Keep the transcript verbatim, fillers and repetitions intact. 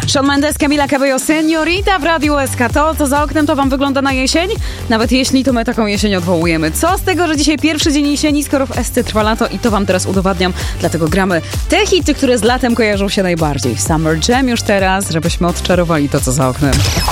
Shawn Mendes, Camila Cabello, Senorita w Radiu S K. To, co za oknem, to wam wygląda na jesień? Nawet jeśli, to my taką jesień odwołujemy. Co z tego, że dzisiaj pierwszy dzień jesieni, skoro w S C trwa lato i to wam teraz udowadniam. Dlatego gramy te hity, które z latem kojarzą się najbardziej. Summer Jam już teraz, żebyśmy odczarowali to, co za oknem.